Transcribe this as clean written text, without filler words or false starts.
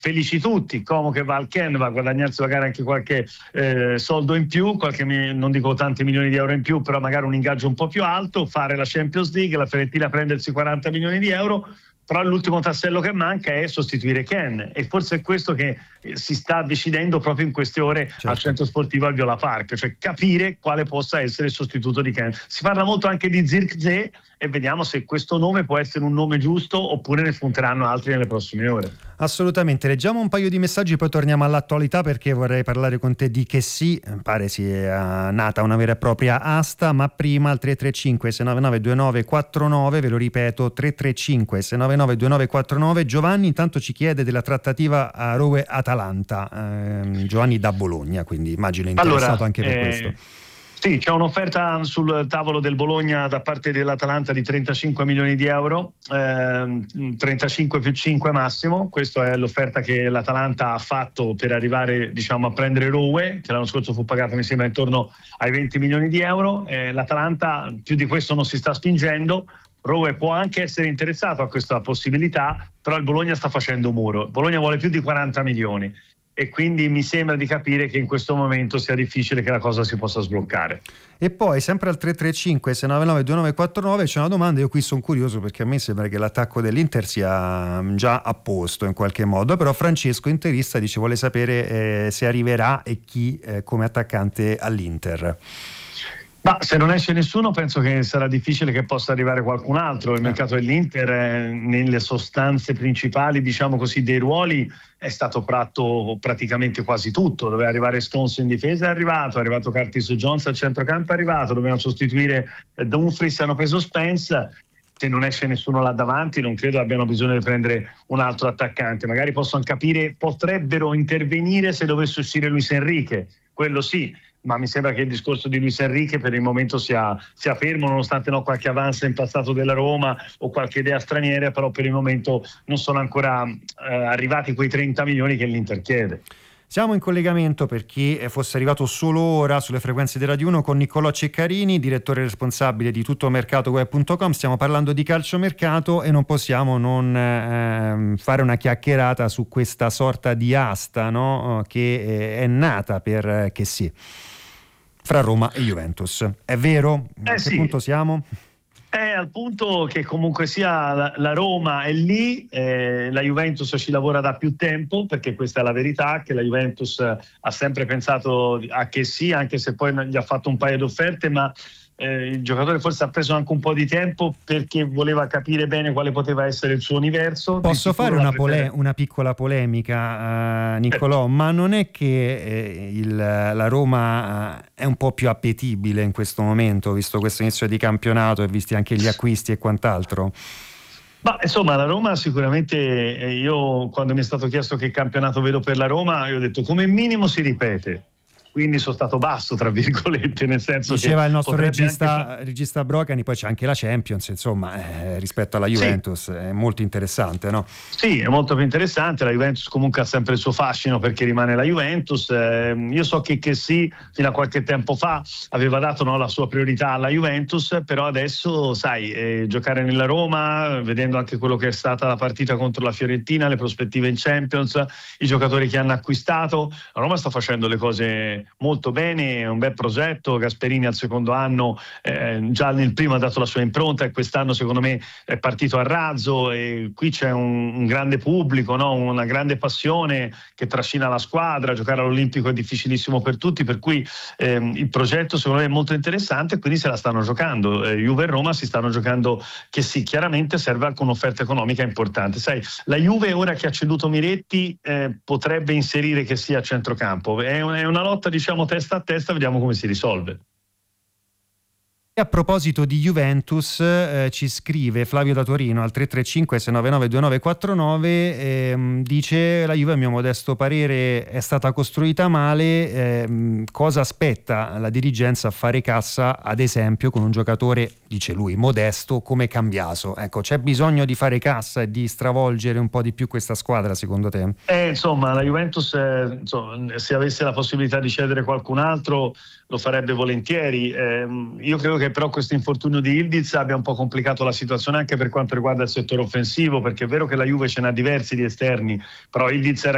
felici tutti. Como che va al Ken, va a guadagnarsi magari anche qualche soldo in più, non dico tanti milioni di euro in più, però magari un ingaggio un po' più alto, fare la Champions League, la Fiorentina prendersi 40 milioni di euro. Però l'ultimo tassello che manca è sostituire Ken, e forse è questo che si sta decidendo proprio in queste ore al centro sportivo al Viola Park, cioè capire quale possa essere il sostituto di Ken. Si parla molto anche di Zirkzee, e vediamo se questo nome può essere un nome giusto oppure ne spunteranno altri nelle prossime ore. Assolutamente. Leggiamo un paio di messaggi, poi torniamo all'attualità, perché vorrei parlare con te di Kessie. Pare sia nata una vera e propria asta, ma prima al 335 699 2949, ve lo ripeto, 335 699 2949. Giovanni intanto ci chiede della trattativa a Rome-Atalanta, Giovanni da Bologna, quindi immagino interessato anche per questo. Sì, c'è un'offerta sul tavolo del Bologna da parte dell'Atalanta di 35 milioni di euro, 35 più 5 massimo. Questa è l'offerta che l'Atalanta ha fatto per arrivare, diciamo, a prendere Rowe, che l'anno scorso fu pagato, mi sembra, intorno ai 20 milioni di euro. L'Atalanta più di questo non si sta spingendo. Rowe può anche essere interessato a questa possibilità, però il Bologna sta facendo muro. Il Bologna vuole più di 40 milioni. E quindi mi sembra di capire che in questo momento sia difficile che la cosa si possa sbloccare. E poi sempre al 335 699 2949 c'è una domanda. Io qui sono curioso, perché a me sembra che l'attacco dell'Inter sia già a posto in qualche modo, però Francesco, interista, dice vuole sapere se arriverà e chi come attaccante all'Inter. Ma se non esce nessuno, penso che sarà difficile che possa arrivare qualcun altro. Il mercato dell'Inter, nelle sostanze principali, diciamo così, dei ruoli, è stato fatto praticamente quasi tutto. Doveva arrivare Stones in difesa, è arrivato Curtis Jones al centrocampo, è arrivato, dovevano sostituire Dumfries, hanno preso Spence. Se non esce nessuno là davanti, non credo abbiano bisogno di prendere un altro attaccante. Magari possono capire, potrebbero intervenire se dovesse uscire Luis Enrique, quello sì. Ma mi sembra che il discorso di Luis Enrique per il momento sia fermo, nonostante qualche avanzo in passato della Roma o qualche idea straniera, però per il momento non sono ancora arrivati quei 30 milioni che l'Inter chiede. Siamo in collegamento, per chi fosse arrivato solo ora sulle frequenze di Radio 1, con Niccolò Ceccarini, direttore responsabile di tuttomercatoweb.com. Stiamo parlando di calciomercato e non possiamo non fare una chiacchierata su questa sorta di asta, no? Che è nata per Kessie fra Roma e Juventus. È vero? A che punto siamo? È al punto che comunque sia la Roma è lì, la Juventus ci lavora da più tempo, perché questa è la verità, che la Juventus ha sempre pensato a Kessie, anche se poi gli ha fatto un paio di offerte, ma il giocatore forse ha preso anche un po' di tempo perché voleva capire bene quale poteva essere il suo universo. Posso fare una piccola polemica, Niccolò, ma non è che la Roma è un po' più appetibile in questo momento, visto questo inizio di campionato e visti anche gli acquisti e quant'altro? Ma insomma, la Roma sicuramente, io quando mi è stato chiesto che campionato vedo per la Roma, io ho detto come minimo si ripete. Quindi sono stato basso, tra virgolette, nel senso diceva che il nostro regista Brocani, poi c'è anche la Champions, insomma, rispetto alla Juventus è molto interessante, no? Sì, è molto più interessante. La Juventus comunque ha sempre il suo fascino, perché rimane la Juventus. Io so che sì, fino a qualche tempo fa aveva dato la sua priorità alla Juventus, però adesso, sai, giocare nella Roma, vedendo anche quello che è stata la partita contro la Fiorentina, le prospettive in Champions, i giocatori che hanno acquistato, la Roma sta facendo le cose molto bene, è un bel progetto. Gasperini al secondo anno, già nel primo ha dato la sua impronta, e quest'anno secondo me è partito a razzo, e qui c'è un grande pubblico, no? Una grande passione che trascina la squadra. Giocare all'Olimpico è difficilissimo per tutti, per cui il progetto secondo me è molto interessante, e quindi se la stanno giocando. Juve e Roma si stanno giocando che sì, chiaramente serve anche un'offerta economica importante. Sai, la Juve ora che ha ceduto Miretti potrebbe inserire che sia a centrocampo, è una lotta, diciamo, testa a testa, vediamo come si risolve. A proposito di Juventus, ci scrive Flavio da Torino al 335 699 2949, dice: la Juve a mio modesto parere è stata costruita male, cosa aspetta la dirigenza a fare cassa, ad esempio con un giocatore, dice lui, modesto come Cambiaso? Ecco, c'è bisogno di fare cassa e di stravolgere un po' di più questa squadra, secondo te? Insomma, la Juventus se avesse la possibilità di cedere qualcun altro lo farebbe volentieri. Io credo che però questo infortunio di Ildiz abbia un po' complicato la situazione anche per quanto riguarda il settore offensivo, perché è vero che la Juve ce n'ha diversi di esterni, però Ildiz era